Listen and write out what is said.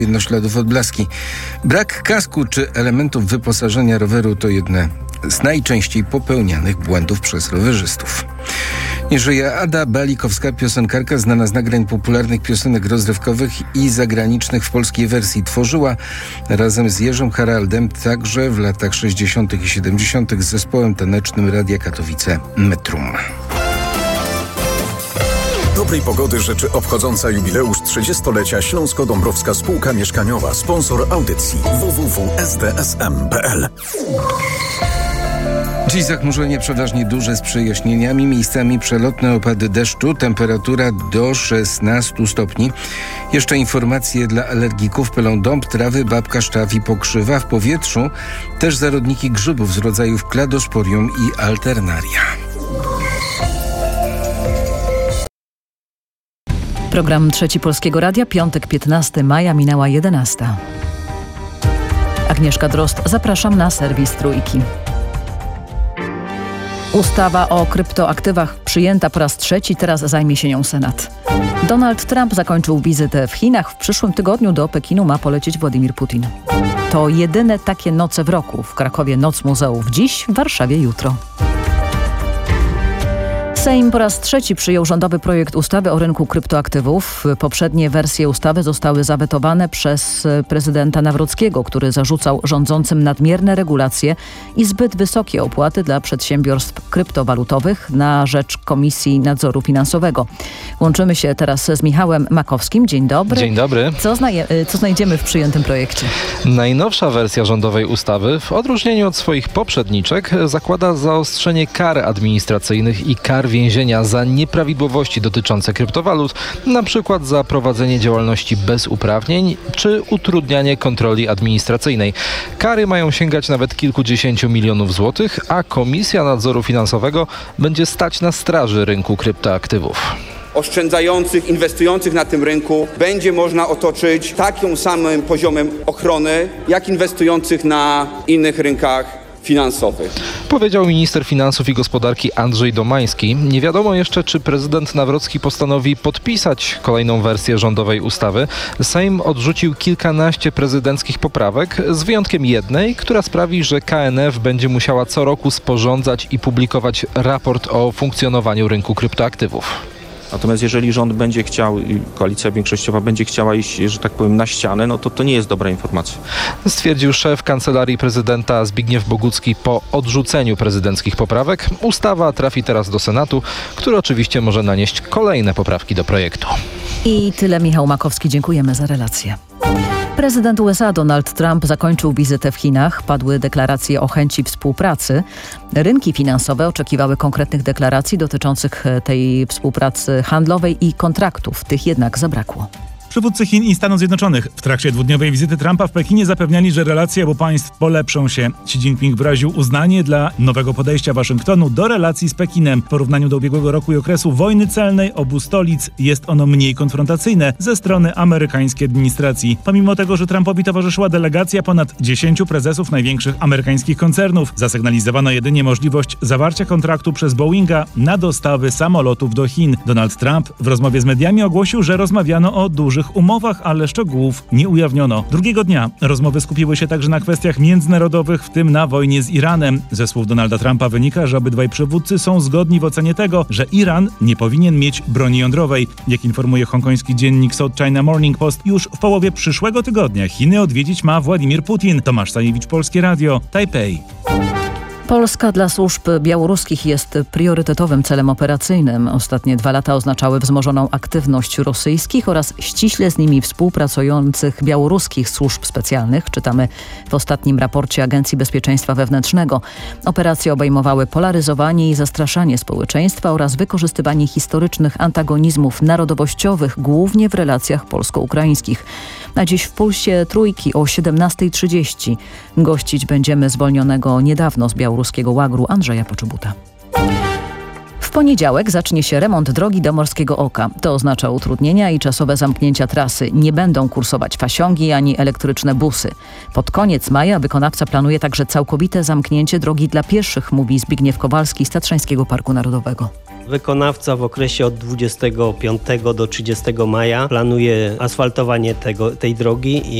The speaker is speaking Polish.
jednośladów odblaski. Brak kasku czy elementów wyposażenia roweru to jedne z najczęściej popełnianych błędów przez rowerzystów. Nie żyje Ada Balikowska, piosenkarka znana z nagrań popularnych piosenek rozrywkowych i zagranicznych w polskiej wersji. Tworzyła razem z Jerzym Haraldem także w latach 60. i 70. z zespołem tanecznym Radia Katowice Metrum. Dobrej pogody życzy obchodząca jubileusz 30-lecia Śląsko-Dąbrowska Spółka Mieszkaniowa, sponsor audycji www.sdsm.pl. Dziś zachmurzenie przeważnie duże z przejaśnieniami, miejscami przelotne opady deszczu, temperatura do 16 stopni. Jeszcze informacje dla alergików: pylą dąb, trawy, babka, szczaw i pokrzywa. W powietrzu też zarodniki grzybów z rodzajów Cladosporium i Alternaria. Program Trzeci Polskiego Radia, piątek 15 maja, minęła 11. Agnieszka Drozd, zapraszam na serwis Trójki. Ustawa o kryptoaktywach przyjęta po raz trzeci, teraz zajmie się nią Senat. Donald Trump zakończył wizytę w Chinach. W przyszłym tygodniu do Pekinu ma polecieć Władimir Putin. To jedyne takie noce w roku. W Krakowie Noc Muzeów dziś, w Warszawie jutro. Sejm po raz trzeci przyjął rządowy projekt ustawy o rynku kryptoaktywów. Poprzednie wersje ustawy zostały zawetowane przez prezydenta Nawrockiego, który zarzucał rządzącym nadmierne regulacje i zbyt wysokie opłaty dla przedsiębiorstw kryptowalutowych na rzecz Komisji Nadzoru Finansowego. Łączymy się teraz z Michałem Makowskim. Dzień dobry. Dzień dobry. Co znajdziemy w przyjętym projekcie? Najnowsza wersja rządowej ustawy, w odróżnieniu od swoich poprzedniczek, zakłada zaostrzenie kar administracyjnych i kar więzienia za nieprawidłowości dotyczące kryptowalut, na przykład za prowadzenie działalności bez uprawnień czy utrudnianie kontroli administracyjnej. Kary mają sięgać nawet kilkudziesięciu milionów złotych, a Komisja Nadzoru Finansowego będzie stać na straży rynku kryptoaktywów. Oszczędzających, inwestujących na tym rynku będzie można otoczyć takim samym poziomem ochrony, jak inwestujących na innych rynkach finansowych. Powiedział minister finansów i gospodarki Andrzej Domański. Nie wiadomo jeszcze, czy prezydent Nawrocki postanowi podpisać kolejną wersję rządowej ustawy. Sejm odrzucił kilkanaście prezydenckich poprawek, z wyjątkiem jednej, która sprawi, że KNF będzie musiała co roku sporządzać i publikować raport o funkcjonowaniu rynku kryptoaktywów. Natomiast jeżeli rząd będzie chciał i koalicja większościowa będzie chciała iść, że tak powiem, na ścianę, no to nie jest dobra informacja. Stwierdził szef Kancelarii Prezydenta Zbigniew Bogucki po odrzuceniu prezydenckich poprawek. Ustawa trafi teraz do Senatu, który oczywiście może nanieść kolejne poprawki do projektu. I tyle, Michał Makowski. Dziękujemy za relację. Prezydent USA Donald Trump zakończył wizytę w Chinach. Padły deklaracje o chęci współpracy. Rynki finansowe oczekiwały konkretnych deklaracji dotyczących tej współpracy handlowej i kontraktów. Tych jednak zabrakło. Przywódcy Chin i Stanów Zjednoczonych w trakcie dwudniowej wizyty Trumpa w Pekinie zapewniali, że relacje obu państw polepszą się. Xi Jinping wyraził uznanie dla nowego podejścia Waszyngtonu do relacji z Pekinem. W porównaniu do ubiegłego roku i okresu wojny celnej obu stolic jest ono mniej konfrontacyjne ze strony amerykańskiej administracji. Pomimo tego, że Trumpowi towarzyszyła delegacja ponad 10 prezesów największych amerykańskich koncernów, zasygnalizowano jedynie możliwość zawarcia kontraktu przez Boeinga na dostawy samolotów do Chin. Donald Trump w rozmowie z mediami ogłosił, że rozmawiano o dużych umowach, ale szczegółów nie ujawniono. Drugiego dnia rozmowy skupiły się także na kwestiach międzynarodowych, w tym na wojnie z Iranem. Ze słów Donalda Trumpa wynika, że obydwaj przywódcy są zgodni w ocenie tego, że Iran nie powinien mieć broni jądrowej. Jak informuje hongkoński dziennik South China Morning Post, już w połowie przyszłego tygodnia Chiny odwiedzić ma Władimir Putin. Tomasz Sajewicz, Polskie Radio, Tajpej. Polska dla służb białoruskich jest priorytetowym celem operacyjnym. Ostatnie 2 lata oznaczały wzmożoną aktywność rosyjskich oraz ściśle z nimi współpracujących białoruskich służb specjalnych, czytamy w ostatnim raporcie Agencji Bezpieczeństwa Wewnętrznego. Operacje obejmowały polaryzowanie i zastraszanie społeczeństwa oraz wykorzystywanie historycznych antagonizmów narodowościowych, głównie w relacjach polsko-ukraińskich. A dziś w Pulsie Trójki o 17:30 gościć będziemy zwolnionego niedawno z białoruskiego łagru Andrzeja Poczobuta. W poniedziałek zacznie się remont drogi do Morskiego Oka. To oznacza utrudnienia i czasowe zamknięcia trasy. Nie będą kursować fasiągi ani elektryczne busy. Pod koniec maja wykonawca planuje także całkowite zamknięcie drogi dla pieszych, mówi Zbigniew Kowalski z Tatrzańskiego Parku Narodowego. Wykonawca w okresie od 25 do 30 maja planuje asfaltowanie tej drogi